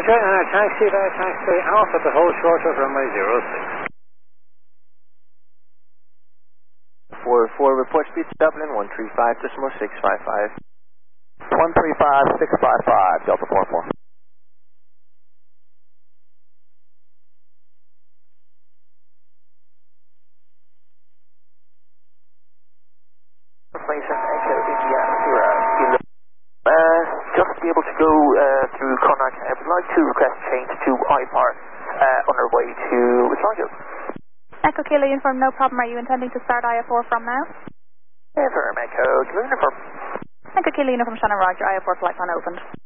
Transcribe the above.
Roger, and a taxi Alpha to hold short of runway 06. 44, report speed to Dublin, 135.655. 135.655, Delta 44. Just to be able to go through Connacht, I would like to request change to IPAR on our way to Sligo. Echo Kilo Uniform, no problem. Are you intending to start IO4 from now? Affirm, Echo Kilo Uniform. Echo Kilo Uniform, Shannon Roger, IO4 flight plan opened.